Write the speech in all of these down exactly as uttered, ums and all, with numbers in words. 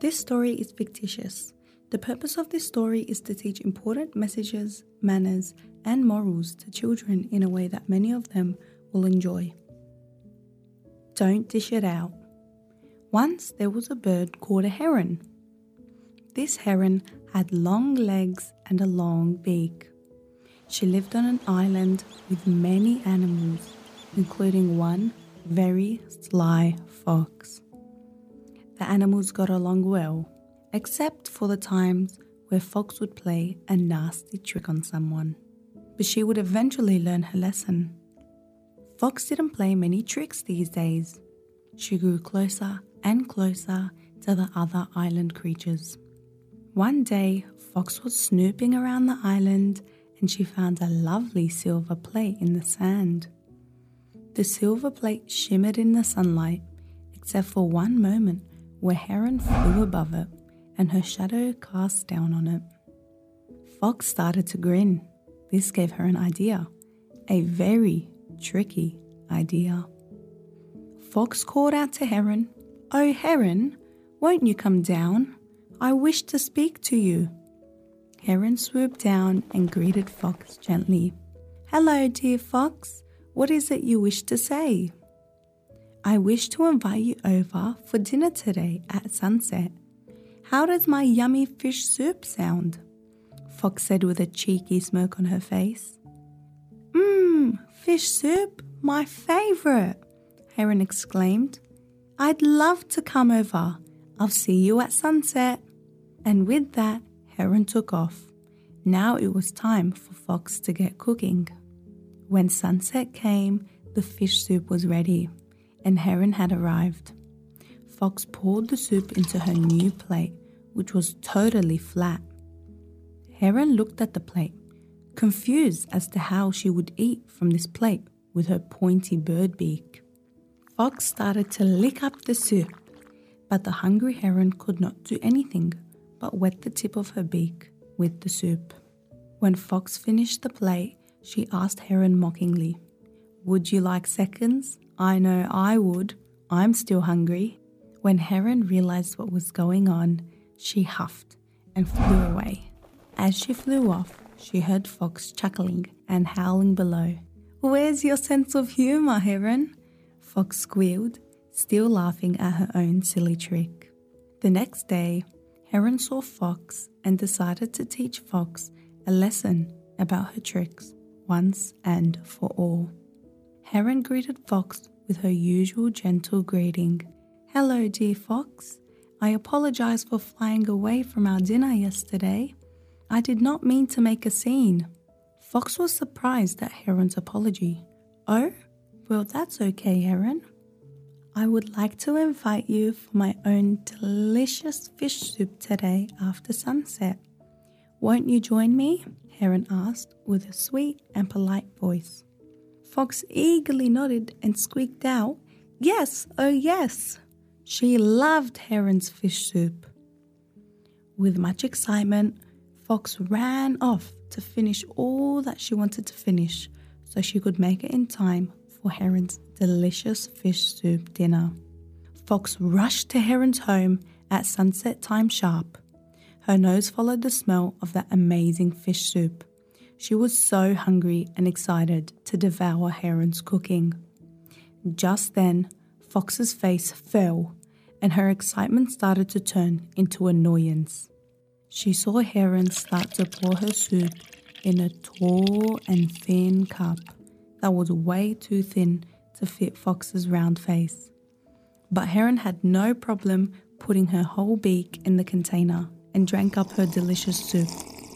This story is fictitious. The purpose of this story is to teach important messages, manners, and morals to children in a way that many of them will enjoy. Don't dish it out. Once there was a bird called a heron. This heron had long legs and a long beak. She lived on an island with many animals, including one very sly fox. The animals got along well, except for the times where Fox would play a nasty trick on someone. But she would eventually learn her lesson. Fox didn't play many tricks these days. She grew closer and closer to the other island creatures. One day, Fox was snooping around the island and she found a lovely silver plate in the sand. The silver plate shimmered in the sunlight, except for one moment where Heron flew above it and her shadow cast down on it. Fox started to grin. This gave her an idea, a very tricky idea. Fox called out to Heron, "Oh Heron, won't you come down? I wish to speak to you." Heron swooped down and greeted Fox gently. "Hello, dear Fox. What is it you wish to say?" "I wish to invite you over for dinner today at sunset. How does my yummy fish soup sound?" Fox said with a cheeky smirk on her face. "Mmm, fish soup, my favourite," Heron exclaimed. "I'd love to come over. I'll see you at sunset." And with that, Heron took off. Now it was time for Fox to get cooking. When sunset came, the fish soup was ready, and Heron had arrived. Fox poured the soup into her new plate, which was totally flat. Heron looked at the plate, confused as to how she would eat from this plate with her pointy bird beak. Fox started to lick up the soup, but the hungry heron could not do anything but wet the tip of her beak with the soup. When Fox finished the plate, she asked Heron mockingly, "Would you like seconds? I know I would. I'm still hungry." When Heron realized what was going on, she huffed and flew away. As she flew off, she heard Fox chuckling and howling below. "Where's your sense of humor, Heron?" Fox squealed, still laughing at her own silly trick. The next day, Heron saw Fox and decided to teach Fox a lesson about her tricks once and for all. Heron greeted Fox with her usual gentle greeting. "Hello, dear Fox. I apologize for flying away from our dinner yesterday. I did not mean to make a scene." Fox was surprised at Heron's apology. "Oh, well, that's okay, Heron. I would like to invite you for my own delicious fish soup today after sunset. Won't you join me?" Heron asked with a sweet and polite voice. Fox eagerly nodded and squeaked out, "Yes, oh yes." She loved Heron's fish soup. With much excitement, Fox ran off to finish all that she wanted to finish so she could make it in time for Heron's delicious fish soup dinner. Fox rushed to Heron's home at sunset time sharp. Her nose followed the smell of that amazing fish soup. She was so hungry and excited to devour Heron's cooking. Just then, Fox's face fell and her excitement started to turn into annoyance. She saw Heron start to pour her soup in a tall and thin cup that was way too thin to fit Fox's round face. But Heron had no problem putting her whole beak in the container and drank up her delicious soup.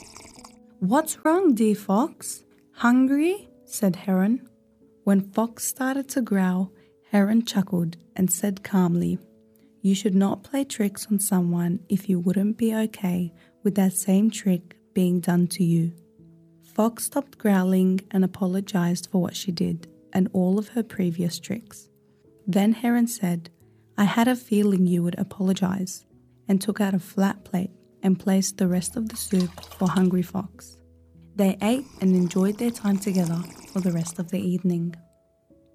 "What's wrong, dear Fox? Hungry?" said Heron. When Fox started to growl, Heron chuckled and said calmly, "You should not play tricks on someone if you wouldn't be okay with that same trick being done to you." Fox stopped growling and apologized for what she did and all of her previous tricks. Then Heron said, "I had a feeling you would apologize," and took out a flat plate and placed the rest of the soup for hungry Fox. They ate and enjoyed their time together for the rest of the evening.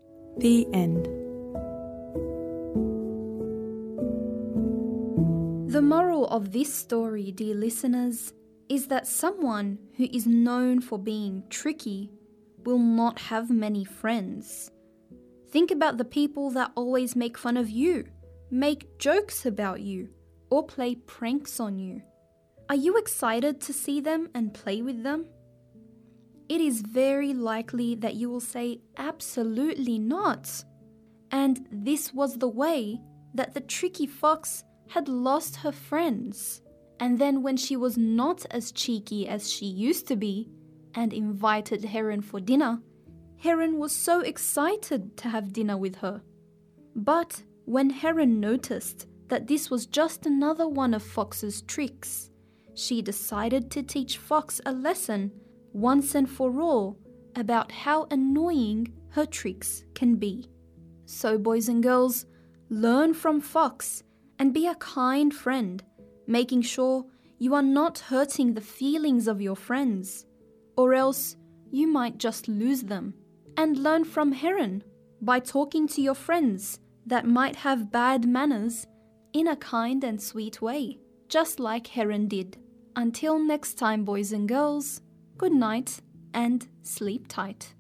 The end. The moral of this story, dear listeners, is that someone who is known for being tricky will not have many friends. Think about the people that always make fun of you, make jokes about you, or play pranks on you. Are you excited to see them and play with them? It is very likely that you will say absolutely not. And this was the way that the tricky fox had lost her friends. And then when she was not as cheeky as she used to be and invited Heron for dinner, Heron was so excited to have dinner with her. But when Heron noticed that this was just another one of Fox's tricks, she decided to teach Fox a lesson once and for all about how annoying her tricks can be. So boys and girls, learn from Fox and be a kind friend, making sure you are not hurting the feelings of your friends, or else you might just lose them. And learn from Heron by talking to your friends that might have bad manners in a kind and sweet way, just like Heron did. Until next time, boys and girls, good night and sleep tight.